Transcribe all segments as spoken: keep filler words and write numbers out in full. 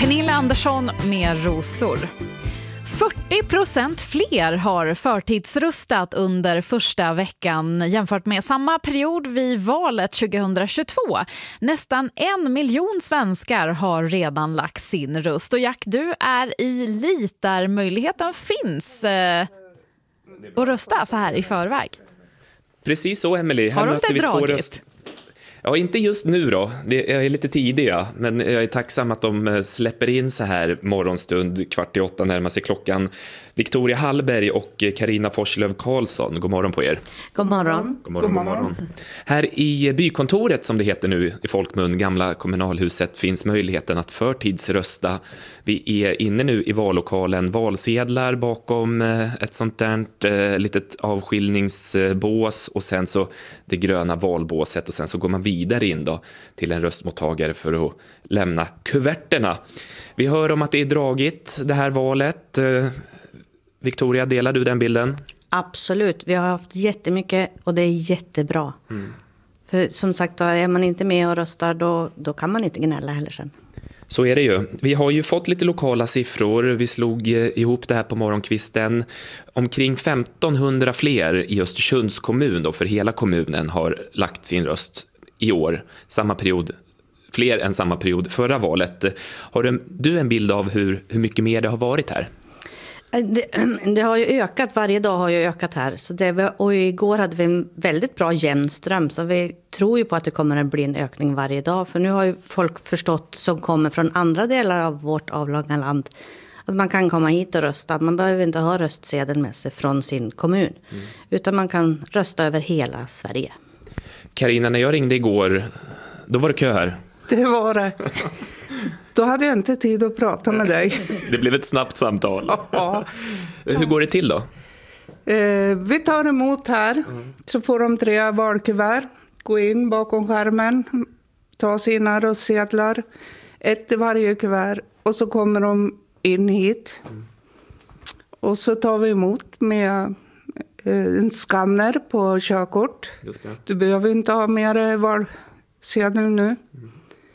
Pernilla Andersson med rosor. fyrtio procent fler har förtidsröstat under första veckan jämfört med samma period vid valet tjugohundratjugotvå. Nästan en miljon svenskar har redan lagt sin röst. Och Jack, du är i Lit där möjligheten finns eh, att rösta så här i förväg. Precis så, Emily. Har de inte dragit? Ja, inte just nu då. Det är lite tidiga, men jag är tacksam att de släpper in så här morgonstund, kvart i åtta närmar sig klockan. Victoria Hallberg och Carina Forslöv Karlsson, god morgon på er. God morgon. God morgon, god morgon. Här i bykontoret, som det heter nu i folkmun, gamla kommunalhuset, finns möjligheten att förtidsrösta. Vi är inne nu i vallokalen, valsedlar bakom ett sånt där eh, litet avskiljningsbås och sen så det gröna valbåset och sen så går man vidare in då till en röstmottagare för att lämna kuverterna. Vi hör om att det är dragit det här valet. Victoria, delar du den bilden? Absolut, vi har haft jättemycket och det är jättebra. Mm. För som sagt, då är man inte med och röstar då, då kan man inte gnälla heller sen. Så är det ju. Vi har ju fått lite lokala siffror. Vi slog ihop det här på morgonkvisten. Omkring femtonhundra fler i Östersunds kommun då, för hela kommunen har lagt sin röst i år. Samma period, fler än samma period förra valet. Har du en bild av hur, hur mycket mer det har varit här? Det, det har ju ökat, varje dag har ju ökat här. Så det, och igår hade vi en väldigt bra jämn ström. Så vi tror ju på att det kommer att bli en ökning varje dag. För nu har ju folk förstått som kommer från andra delar av vårt avlånga land att man kan komma hit och rösta. Man behöver inte ha röstsedeln med sig från sin kommun. Mm. Utan man kan rösta över hela Sverige. Carina, när jag ringde igår, då var det kö här. Det var det. Då hade jag inte tid att prata med dig. Det blev ett snabbt samtal. Ja. Hur går det till då? Eh, vi tar emot här. Mm. Så får de tre valkuvert. Gå in bakom skärmen. Ta sina röstsedlar. Ett i varje kuvert. Och så kommer de in hit. Mm. Och så tar vi emot med eh, en skanner på körkort. Just det. Du behöver inte ha mer valsedel nu. Mm.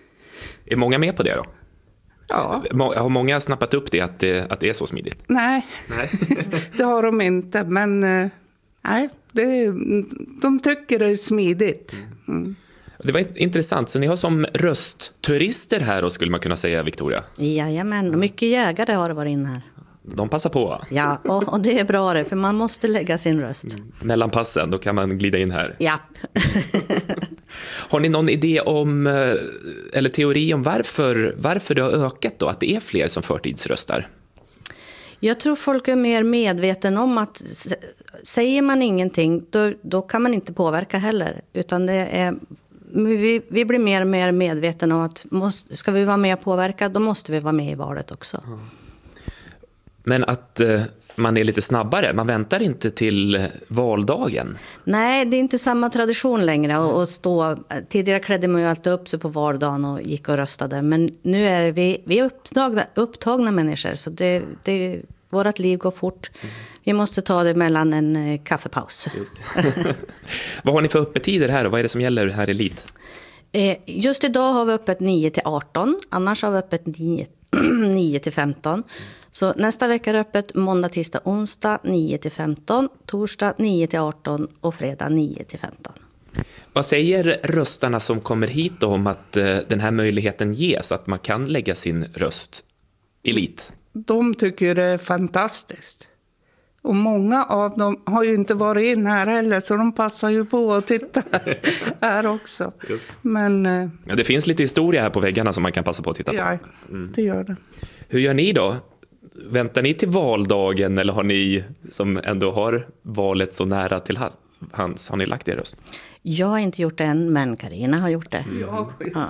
Är många med på det då? Ja. Har många snappat upp det att, det, att det är så smidigt? Nej, nej. Det har de inte. Men nej, det, de tycker det är smidigt. Mm. Det var intressant. Så ni har som röstturister här då, skulle man kunna säga, Victoria? Jajamän, mycket jägare har det varit in här. De passar på. Ja, och, och det är bra det, för man måste lägga sin röst. Mm. Mellan passen, då kan man glida in här. Ja. Har ni någon idé om, eller teori om varför, varför det har ökat då? Att det är fler som förtidsröstar? Jag tror folk är mer medveten om att säger man ingenting, då, då kan man inte påverka heller. Utan det är, vi, vi blir mer och mer medvetna om att måste, ska vi vara med och påverka, då måste vi vara med i valet också. Mm. Men att eh, man är lite snabbare, man väntar inte till valdagen. Nej, det är inte samma tradition längre att stå. Tidigare klädde man ju alltid upp sig på valdagen och gick och röstade. Men nu är vi, vi är upptagna, upptagna människor, så det, det, vårt liv går fort. Mm. Vi måste ta det mellan en kaffepaus. Just det. Vad har ni för öppettider här och vad är det som gäller här i Lit? Just idag har vi öppet nio till arton, annars har vi öppet nio till femton. Så nästa vecka är öppet måndag, tisdag, onsdag nio till femton, torsdag nio till arton och fredag nio till femton. Vad säger röstarna som kommer hit då om att uh, den här möjligheten ges, att man kan lägga sin röst i Lit? De tycker det är fantastiskt. Och många av dem har ju inte varit in här heller, så de passar ju på att titta här också. Men, uh, ja, det finns lite historia här på väggarna som man kan passa på att titta på. Ja, mm. Det gör det. Hur gör ni då? Väntar ni till valdagen eller har ni som ändå har valet så nära till hands, har ni lagt er röst? Jag har inte gjort det än, men Carina har gjort det. Mm. Ja.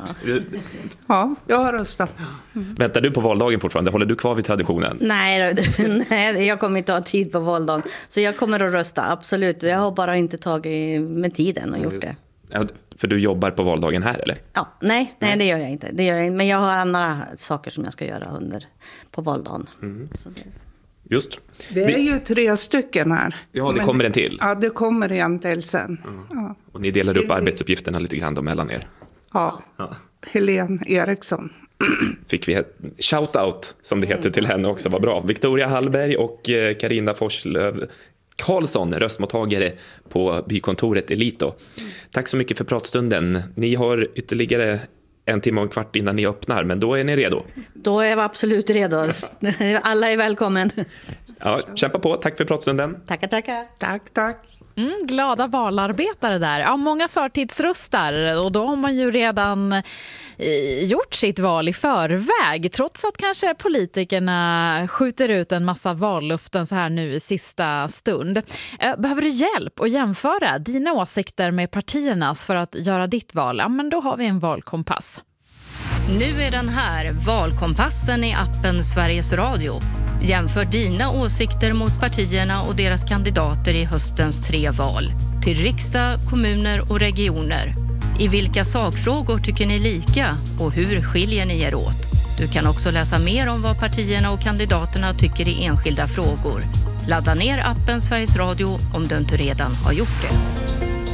Ja, jag har röstat. Mm. Väntar du på valdagen fortfarande? Håller du kvar vid traditionen? Nej, nej, jag kommer inte ha tid på valdagen. Så jag kommer att rösta, absolut. Jag har bara inte tagit med tiden och gjort det. Ja, för du jobbar på valdagen här, eller? Ja, nej, nej det gör jag inte. Det gör jag inte. Men jag har andra saker som jag ska göra under på valdagen. Mm. Så det... Just. Det är ju tre stycken här. Ja, det kommer en till. Ja, det kommer en till sen. Mm. Ja. Och ni delar upp arbetsuppgifterna lite grann då mellan er? Ja, ja. Helene Eriksson fick vi ett shout-out, som det heter, till henne också. Var bra. Victoria Hallberg och Carina Forslöv Karlsson, röstmottagare på bykontoret Elito. Tack så mycket för pratstunden. Ni har ytterligare en timme och en kvart innan ni öppnar, men då är ni redo. Då är vi absolut redo. Alla är välkommen. Ja, kämpa på. Tack för pratstunden. Tackar, tackar. Tack, tack. Mm, glada valarbetare där. Ja, många förtidsröstar, och då har man ju redan eh, gjort sitt val i förväg, trots att kanske politikerna skjuter ut en massa valluften så här nu i sista stund. Eh, behöver du hjälp att jämföra dina åsikter med partiernas för att göra ditt val? Ja, men då har vi en valkompass. Nu är den här, valkompassen i appen Sveriges Radio. Jämför dina åsikter mot partierna och deras kandidater i höstens tre val. Till riksdag, kommuner och regioner. I vilka sakfrågor tycker ni lika och hur skiljer ni er åt? Du kan också läsa mer om vad partierna och kandidaterna tycker i enskilda frågor. Ladda ner appen Sveriges Radio om du inte redan har gjort det.